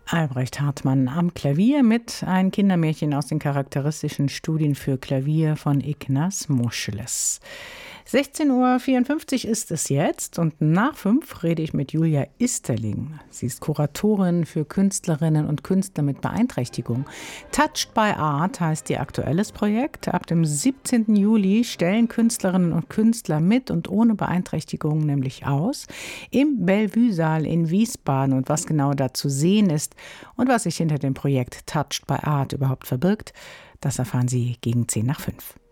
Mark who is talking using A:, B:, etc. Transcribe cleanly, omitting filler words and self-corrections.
A: Albrecht Hartmann am Klavier mit ein Kindermärchen aus den charakteristischen Studien für Klavier von Ignaz Moscheles. 16:54 Uhr ist es jetzt und nach 5 rede ich mit Julia Isterling. Sie ist Kuratorin für Künstlerinnen und Künstler mit Beeinträchtigung. Touched by Art heißt ihr aktuelles Projekt. Ab dem 17. Juli stellen Künstlerinnen und Künstler mit und ohne Beeinträchtigung nämlich aus im Bellevue-Saal in Wiesbaden. Und was genau da zu sehen ist und was sich hinter dem Projekt Touched by Art überhaupt verbirgt, das erfahren Sie gegen 10 nach 5.